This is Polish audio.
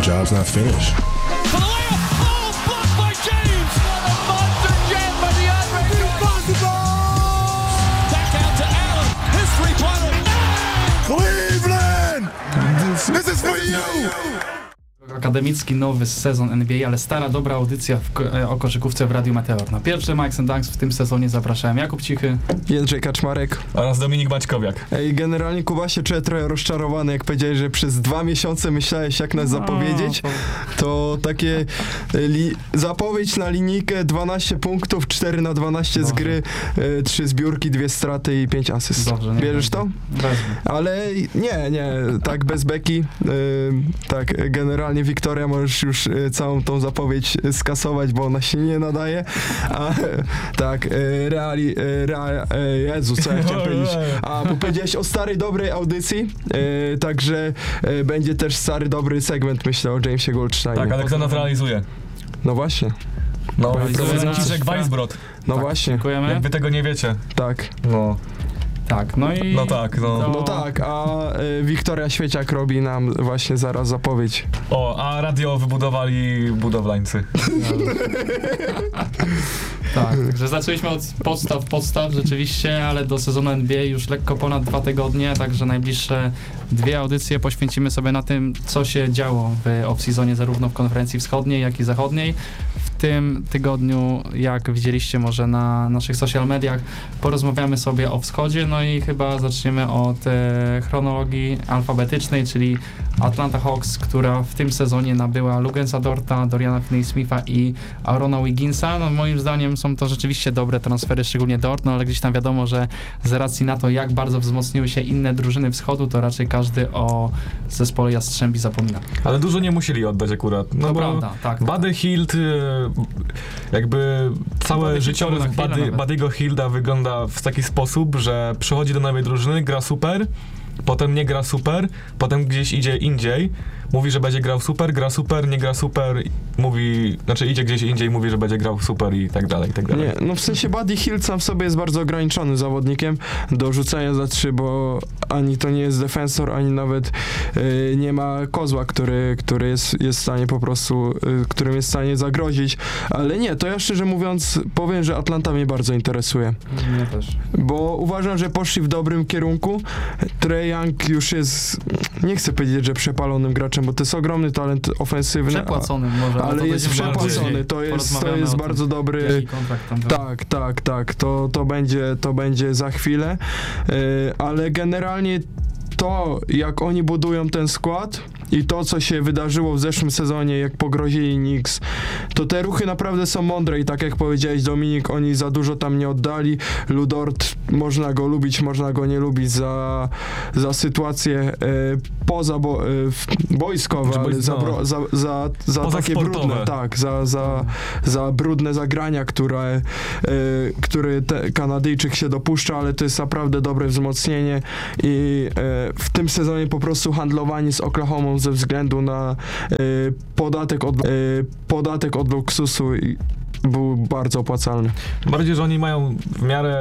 job's not finished. For the layup. Oh, blocked by James. What a monster jam by DeAndre. Impossible. Back out to Allen. His three-pointer. Cleveland! This is for you! Akademicki nowy sezon NBA, ale stara, dobra audycja o koszykówce w Radiu Meteor. Na pierwszy Mike's and Dunks w tym sezonie zapraszałem Jakub Cichy, Jędrzej Kaczmarek oraz Dominik Maćkowiak. i generalnie Kuba się czuję trochę rozczarowany, jak powiedziałeś, że przez 2 miesiące myślałeś, jak nas zapowiedzieć. To takie zapowiedź na linijkę 12 punktów, 4 na 12 z gry, 3 zbiórki, 2 straty i 5 asyst. Dobrze, nie Bierzesz to? wezmę. Ale nie, tak bez beki, tak generalnie Wiktoria, możesz już całą tą zapowiedź skasować, bo ona się nie nadaje, a tak, Jezu, co ja chciałem powiedzieć, bo powiedziałeś o starej, dobrej audycji, także będzie też stary, dobry segment, myślę, o Jamesie Goldsteinie. Tak, ale kto nas realizuje? No właśnie, No, Realizuje nas Franciszek Weisbrod. no Tak, właśnie, dziękujemy. Jak wy tego nie wiecie. tak. No, Tak, no i... no tak, no. No tak, a Wiktoria Świeciak robi nam właśnie zaraz zapowiedź. O, a radio wybudowali budowlańcy. Tak, także zaczęliśmy od podstaw rzeczywiście, ale do sezonu NBA już lekko ponad 2 tygodnie, także najbliższe 2 audycje poświęcimy sobie na tym, co się działo w off-seasonie zarówno w konferencji wschodniej, jak i zachodniej. W tym tygodniu, jak widzieliście może na naszych social mediach, porozmawiamy sobie o wschodzie, no i chyba zaczniemy od chronologii alfabetycznej, czyli Atlanta Hawks, która w tym sezonie nabyła Lugensa Dorta, Doriana Finney-Smitha i Aarona Wigginsa. No moim zdaniem są to rzeczywiście dobre transfery, szczególnie Dort, no ale gdzieś tam wiadomo, że z racji na to, jak bardzo wzmocniły się inne drużyny wschodu, to raczej każdy o zespole Jastrzębi zapomina. Ale dużo nie musieli oddać akurat. No To bo prawda, tak. Buddy Hield, jakby całe Buddy życiorys Hield na chwilę nawet. Buddy'ego Hielda wygląda w taki sposób, że przychodzi do nowej drużyny, gra super, potem nie gra super, potem gdzieś idzie indziej, mówi, że będzie grał super, nie gra super, idzie gdzieś indziej, mówi, że będzie grał super i tak dalej, i tak dalej. Nie, no w sensie Buddy Hield sam w sobie jest bardzo ograniczonym zawodnikiem do rzucania za 3, bo ani to nie jest defensor, ani nawet nie ma kozła, który jest w stanie po prostu, którym jest w stanie zagrozić, ale nie, to ja szczerze mówiąc powiem, że Atlanta mnie bardzo interesuje, Mnie też. bo uważam, że poszli w dobrym kierunku. Trae Young już jest, nie chcę powiedzieć, że przepalonym graczem, bo to jest ogromny talent ofensywny, Przepłacony może, ale to jest będziemy przepłacony, bardziej to porozmawiamy jest o bardzo tym, dobry. jaki kontrakt tam był. Tak, to będzie za chwilę, ale generalnie to, jak oni budują ten skład i to, co się wydarzyło w zeszłym sezonie, jak pogrozili Knicks, to te ruchy naprawdę są mądre i tak jak powiedziałeś, Dominik, oni za dużo tam nie oddali. Lu Dort, można go lubić, można go nie lubić za sytuacje boiskowe, ale za takie sportowe. brudne, tak, za brudne zagrania, które Kanadyjczyk się dopuszcza, ale to jest naprawdę dobre wzmocnienie i w tym sezonie po prostu handlowani z Oklahomą ze względu na podatek od luksusu był bardzo opłacalny. Bardziej, że oni mają w miarę